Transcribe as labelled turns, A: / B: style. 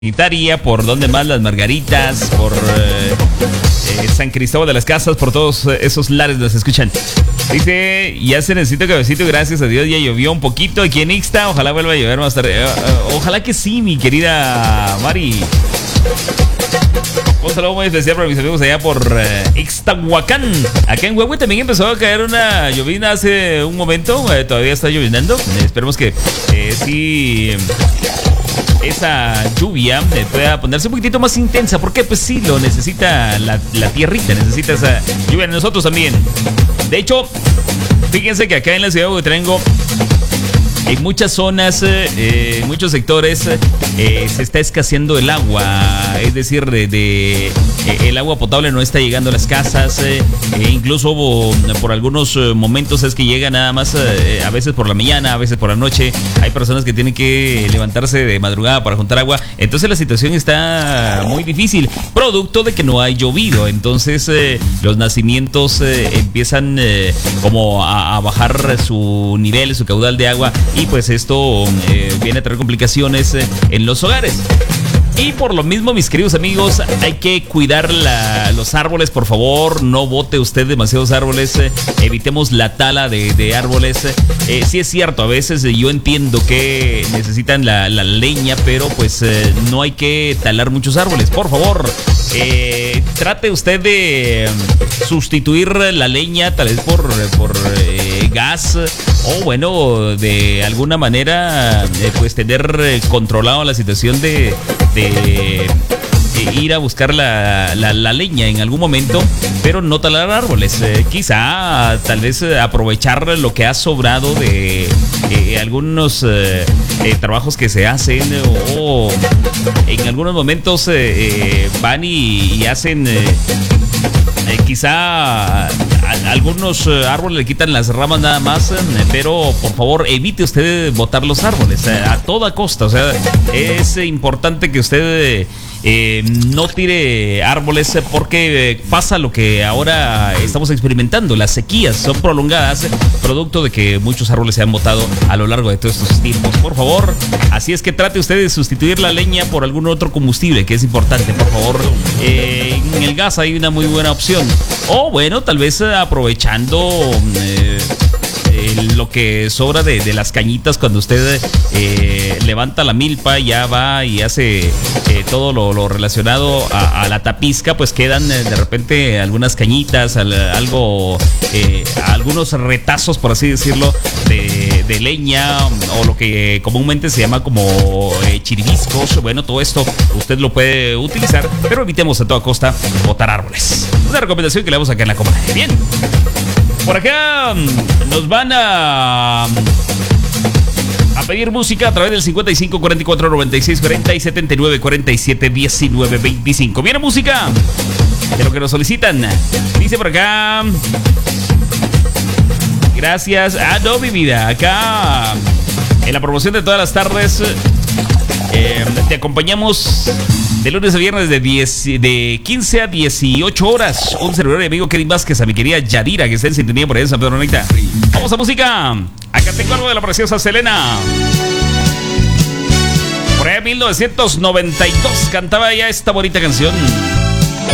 A: Trinitaria, por donde más las Margaritas, por San Cristóbal de las Casas, por todos esos lares nos escuchan. Dice, ya se necesita cabecito, gracias a Dios ya llovió un poquito aquí en Ixta, ojalá vuelva a llover más tarde. Ojalá que sí, mi querida Mari. Un saludo muy especial para mis amigos allá por Ixtahuacán. Acá en Huehue también empezó a caer una llovina hace un momento, todavía está llovinando. Esperemos que sí, esa lluvia pueda ponerse un poquitito más intensa, porque pues sí lo necesita la tierrita, necesita esa lluvia. Nosotros también. De hecho, fíjense que acá en la ciudad de Huehuetrengo, en muchas zonas, en muchos sectores, se está escaseando el agua. Es decir, el agua potable no está llegando a las casas. Incluso hubo por algunos momentos es que llega nada más, a veces por la mañana, a veces por la noche. Hay personas que tienen que levantarse de madrugada para juntar agua. Entonces la situación está muy difícil, producto de que no hay llovido. Entonces los nacimientos empiezan como a bajar su nivel, su caudal de agua. Y pues esto viene a traer complicaciones en los hogares. Y por lo mismo, mis queridos amigos, hay que cuidar los árboles, por favor. No bote usted demasiados árboles. Evitemos la tala de árboles. Sí es cierto, a veces yo entiendo que necesitan la leña, pero pues no hay que talar muchos árboles, por favor. Trate usted de sustituir la leña, tal vez por gas, o bueno, de alguna manera pues tener controlado la situación de ir a buscar la leña en algún momento, pero no talar árboles. Quizá tal vez aprovechar lo que ha sobrado de algunos trabajos que se hacen, o en algunos momentos van y hacen quizá algunos árboles le quitan las ramas nada más, pero por favor evite usted botar los árboles a toda costa. O sea, es importante que usted no tire árboles, porque pasa lo que ahora estamos experimentando. Las sequías son prolongadas, producto de que muchos árboles se han botado a lo largo de todos estos tiempos. Por favor, así es que trate usted de sustituir la leña por algún otro combustible, que es importante, por favor. En el gas hay una muy buena opción, o bueno, tal vez aprovechando lo que sobra de las cañitas. Cuando usted levanta la milpa, ya va y hace todo lo relacionado a la tapizca, pues quedan de repente algunas cañitas, algunos retazos, por así decirlo, de leña, o lo que comúnmente se llama como chiribiscos. Bueno, todo esto usted lo puede utilizar, pero evitemos a toda costa botar árboles. Una recomendación que le damos acá en la comadre. Bien, por acá nos van a pedir música a través del 55 44 96 40 y 79 47 19 25. Viene música de lo que nos solicitan. Dice por acá, gracias. No, mi vida, acá en la promoción de todas las tardes te acompañamos de lunes a viernes de 15 a 18 horas. Un servidor y amigo Kevin Vázquez, a mi querida Yadira, que está en sintonía por ahí en San Pedro Bonita. Vamos a música. Acá tengo algo de la preciosa Selena. Por ahí en 1992 cantaba ella esta bonita canción.